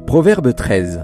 Proverbe 13.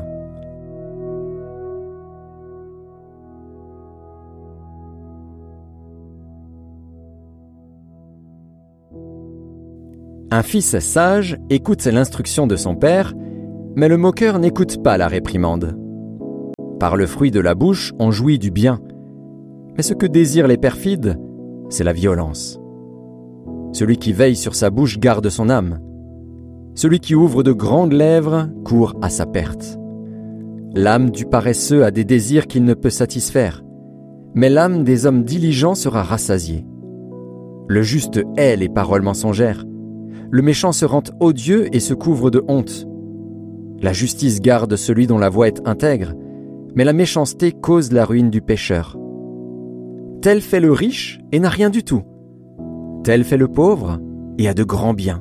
Un fils sage écoute l'instruction de son père, mais le moqueur n'écoute pas la réprimande. Par le fruit de la bouche, on jouit du bien, mais ce que désirent les perfides, c'est la violence. Celui qui veille sur sa bouche garde son âme. Celui qui ouvre de grandes lèvres court à sa perte. L'âme du paresseux a des désirs qu'il ne peut satisfaire, mais l'âme des hommes diligents sera rassasiée. Le juste hait les paroles mensongères. Le méchant se rend odieux et se couvre de honte. La justice garde celui dont la voie est intègre, mais la méchanceté cause la ruine du pécheur. Tel fait le riche et n'a rien du tout. Tel fait le pauvre et a de grands biens.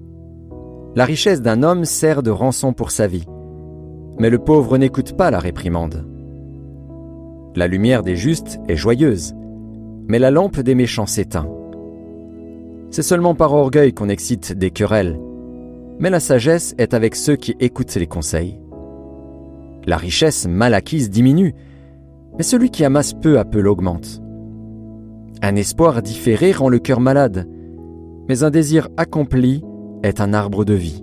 La richesse d'un homme sert de rançon pour sa vie, mais le pauvre n'écoute pas la réprimande. La lumière des justes est joyeuse, mais la lampe des méchants s'éteint. C'est seulement par orgueil qu'on excite des querelles, mais la sagesse est avec ceux qui écoutent les conseils. La richesse mal acquise diminue, mais celui qui amasse peu à peu l'augmente. Un espoir différé rend le cœur malade, mais un désir accompli est un arbre de vie.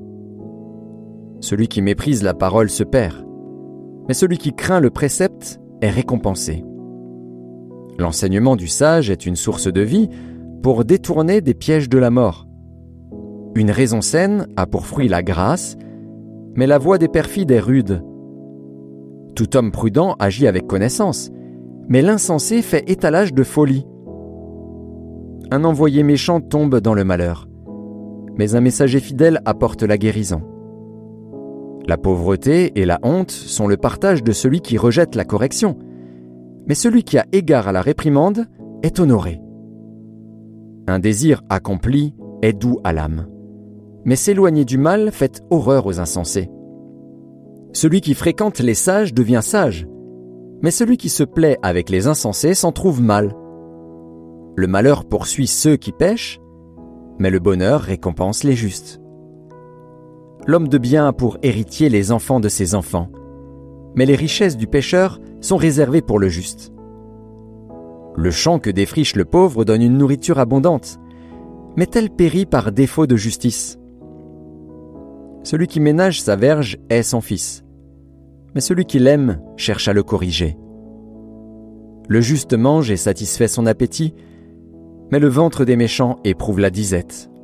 Celui qui méprise la parole se perd, mais celui qui craint le précepte est récompensé. L'enseignement du sage est une source de vie pour détourner des pièges de la mort. Une raison saine a pour fruit la grâce, mais la voie des perfides est rude. Tout homme prudent agit avec connaissance, mais l'insensé fait étalage de folie. Un envoyé méchant tombe dans le malheur, mais un messager fidèle apporte la guérison. La pauvreté et la honte sont le partage de celui qui rejette la correction, mais celui qui a égard à la réprimande est honoré. Un désir accompli est doux à l'âme, mais s'éloigner du mal fait horreur aux insensés. Celui qui fréquente les sages devient sage, mais celui qui se plaît avec les insensés s'en trouve mal. Le malheur poursuit ceux qui pêchent, mais le bonheur récompense les justes. L'homme de bien a pour héritier les enfants de ses enfants, mais les richesses du pécheur sont réservées pour le juste. Le champ que défriche le pauvre donne une nourriture abondante, mais elle périt par défaut de justice. Celui qui ménage sa verge hait son fils, mais celui qui l'aime cherche à le corriger. Le juste mange et satisfait son appétit, mais le ventre des méchants éprouve la disette.